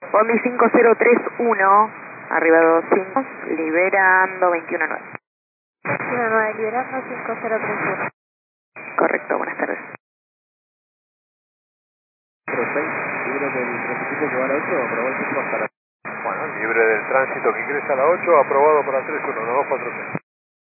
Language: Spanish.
Bondi 5031, arriba 25, liberando 219. 219, liberando 5031. Correcto, buenas tardes. 06, libre del prototipo que va a la 8, aprobó el tiempo hasta la... Bueno, libre del tránsito que ingresa a la 8, aprobado para 311246.